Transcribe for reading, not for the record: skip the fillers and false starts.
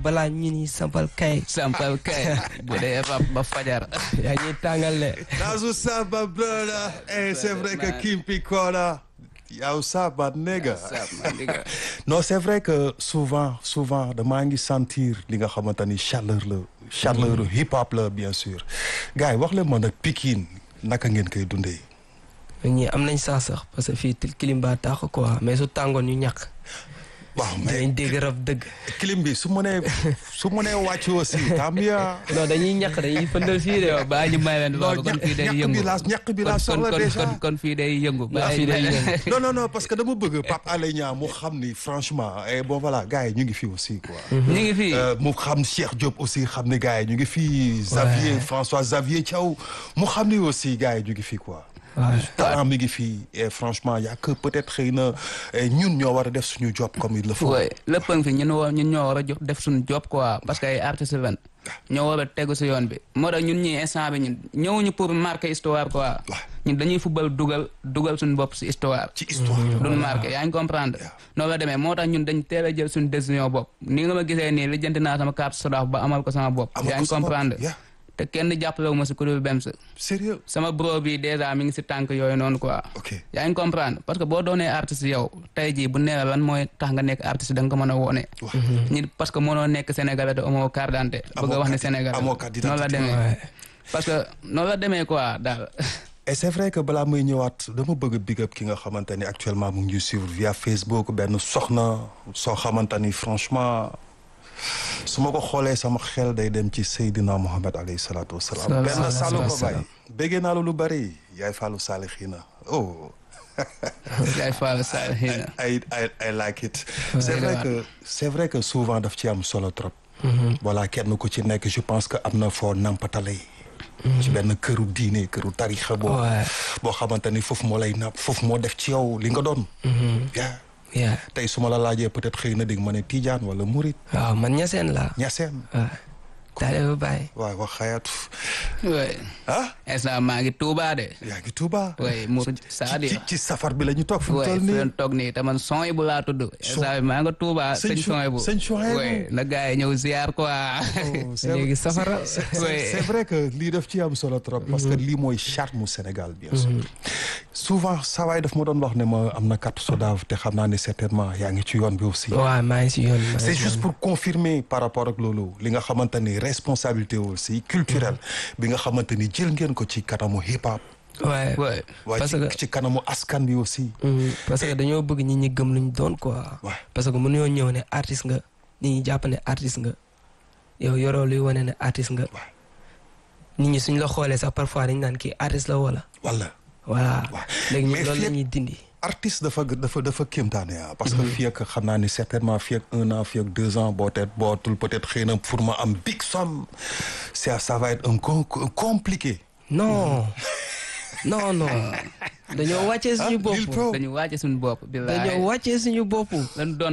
balaa ñu ni sampal kay. sampal kay bu dee rap ba fajar. yaa ngi tàngal de. Nazu Samba brother. C'est vrai que Kimpi Kona. Yow Samba nigga. Non, c'est vrai que souvent damaa ngi sentir li nga xamante ni chaleur hip hop la bien sûr. Gars yi wax leen ma nag Pikine naka ngeen koy dundee. ñii am nañ sax parce que fii clim ba tax quoi mais su tàngoon ñu ñàkk. waaw mais dañ dégg rab dëgg. clim bi su mënee wàcc aussi tant mieux. non dañuy ñàkk dañuy fëndal fii de yow. baa ñu may leen waaw kon fii day yëngu ñàkk bi laa soxla déjà kon fii day yëngu. fii day yëngu. non parce que dama bëgg Pape Alé Niang mu xam ni franchement et bon voilà gars yi ñu ngi fii aussi quoi. ñu ngi fii mu xam Cheikh Diop aussi xam ni gars yi ñu ngi fii. François Xavier Thiaw mu xam ni aussi gars yi ñu ngi fii quoi. talent mi ngi fii et franchement y a que peut-être xëy na ñun ñoo war a def suñu job comme il le faut. oui lépp a ngi fi ñun ñoo war a jox def suñu job quoi parce que ay artistes ven ñoo war a tegu si yoon bi moo tax ñun ñii instant bi ñun ñëwuñu pour marquer histoire quoi. ñun dañuy football dugal suñu bopp si histoire. ci histoire duñ marqué yaa ngi comprendre. noonu la demee moo tax ñun dañ teel a jël suñu décision bopp ni nga ma gisee nii lijjanti naa sama carte SODAV ba amal ko sama bopp. yaa ngi comprendre. te kenn jàppale wu ma si kuréel BEMS. sérieux sama bro bi déjà mi ngi si tànk yooyu noonu quoi. ok yaa ngi comprendre parce que boo doonee artiste yow tey jii bu nee lan mooy tax nga nekk artiste da nga ko mën a wone. ñi parce que mënoo nekk Sénégalais te amoo carte d'identité. bëgg a wax ne Sénégalais noonu la demee. parce que noonu la demee quoi daal. et c'est vrai que balaa muy ñëwaat dama bëgg big up ki nga xamante ni actuellement mu ngi suivre via Facebook benn soxna soo xamante ni franchement. su ma ko xoolee sama xel day dem ci Seydina Mohamed alayhi salaatu wasalaam. benn Saalum ko bàyyi. béggee naa la lu bari yaay Fallou Salihina oh. yaay Fallou Salihina. I like it. c'est vrai que souvent daf ci am solo trop. voilà kenn ku ci nekk je pense que am na foo nampatale. ci benn këru diine këru tarixa boo xamante ni foofu moo lay napp foofu moo def ci yow li nga doon. tey su ma la laajee peut-être xëy na dégg ma ne Tidiane wala Mouride. waaw man Niassène laa. Niassène. Taalibe Baay. waaw wax xayatu. oui. instant maa ngi Touba de. yaa ngi Touba. oui mu c'est-à-dire ci safar bi la ñu toog. fu mu toll nii oui toog nii te man son bu laa tudd. instant bi maa nga Touba sëñ Soyebu. sëñ Soyebu oui na gars yi ñëw ziar quoi. léegi safara. c'est vrai que lii daf ci am solo trop. parce que lii mooy charme Sénégal bien sûr. souvent saa waay daf ma doon wax ne ma am na carte SODAV te xam naa ne certainement yaa ngi ci yoon bi aussi. waaw maa ngi ci yoon bi. c'est juste pour confirmer par rapport ak loolu li nga xamante ni responsabilité aussi culturelle bi nga xamante ni jël ngeen ko ci kanamu hip hop. waaye parce que ci kanamu askan bi aussi. parce que dañoo bëgg nit ñi gëm luñ doon quoi. parce que mënuñoo ñëw ne artiste nga nit ñi jàpp ne artiste nga yow yoroo luy wane ne artiste nga. nit ñi suñ la xoolee sax parfois dañ naan kii artiste la wala. voilà léegi ñu loolu la ñuy dindi. artiste dafa kéemtaane parce que fii ak xam naa ni certainement fii ak 1 an fii ak 2 ans bootul peut-être xëy na pour ma am big somme ça va être un compliqué. non dañoo wàccee suñu bopp. dañu wàccee suñu bopp. dañoo wàccee suñu bopp.